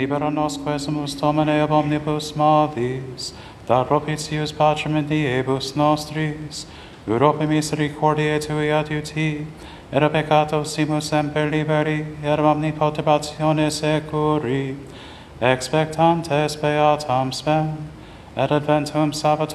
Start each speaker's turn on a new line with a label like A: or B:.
A: libera nos quesumus Domine ab omnibus malis, da propitius pacem in diebus nostris, Europe misericordiae tui adiuti, et a peccato simus semper liberi, et a omnipotentiatione securi, expectantes beatam spem, et adventum sabbatum